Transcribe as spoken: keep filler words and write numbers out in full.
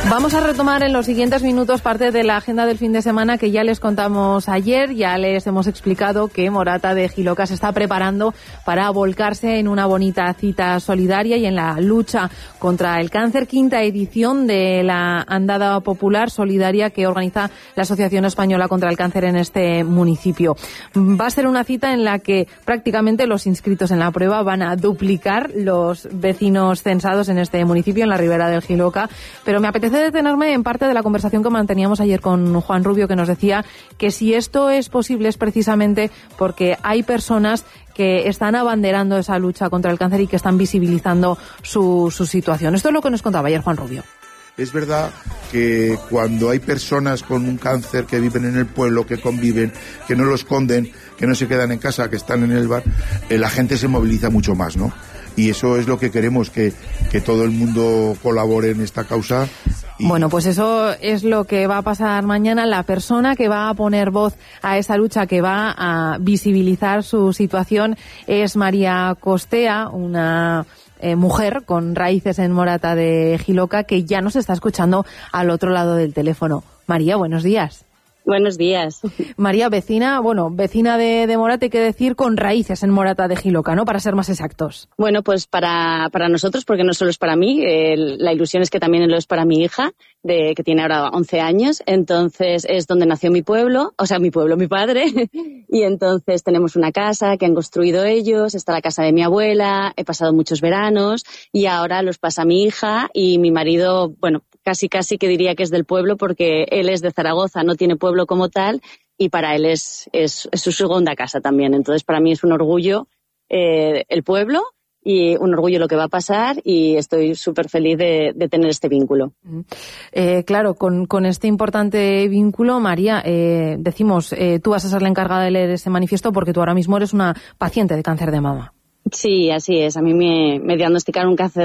Vamos a retomar en los siguientes minutos parte de la agenda del fin de semana que ya les contamos ayer. Ya les hemos explicado que Morata de Jiloca se está preparando para volcarse en una bonita cita solidaria y en la lucha contra el cáncer, quinta edición de la andada popular solidaria que organiza la Asociación Española contra el Cáncer en este municipio. Va a ser una cita en la que prácticamente los inscritos en la prueba van a duplicar los vecinos censados en este municipio, en la ribera del Jiloca, pero me apetece detenerme en parte de la conversación que manteníamos ayer con Juan Rubio, que nos decía que si esto es posible es precisamente porque hay personas que están abanderando esa lucha contra el cáncer y que están visibilizando su, su situación. Esto es lo que nos contaba ayer Juan Rubio. Es verdad que cuando hay personas con un cáncer que viven en el pueblo, que conviven, que no lo esconden, que no se quedan en casa, que están en el bar, eh, la gente se moviliza mucho más, ¿no? Y eso es lo que queremos, que, que todo el mundo colabore en esta causa. Y... Bueno, pues eso es lo que va a pasar mañana. La persona que va a poner voz a esa lucha, que va a visibilizar su situación, es María Costea, una eh, mujer con raíces en Morata de Jiloca, que ya nos está escuchando al otro lado del teléfono. María, buenos días. Buenos días. María, vecina, bueno, vecina de, de Morata, hay que decir, con raíces en Morata de Jiloca, ¿no? Para ser más exactos. Bueno, pues para, para nosotros, porque no solo es para mí, eh, la ilusión es que también lo es para mi hija, de, que tiene ahora once años, entonces es donde nació mi pueblo, o sea, mi pueblo, mi padre, y entonces tenemos una casa que han construido ellos, está la casa de mi abuela, he pasado muchos veranos, y ahora los pasa mi hija y mi marido, bueno, casi casi que diría que es del pueblo porque él es de Zaragoza, no tiene pueblo como tal y para él es, es, es su segunda casa también. Entonces para mí es un orgullo eh, el pueblo y un orgullo lo que va a pasar y estoy súper feliz de, de tener este vínculo. Eh, claro, con, con este importante vínculo, María, eh, decimos, eh, tú vas a ser la encargada de leer ese manifiesto porque tú ahora mismo eres una paciente de cáncer de mama. Sí, así es. A mí me, me diagnosticaron un cáncer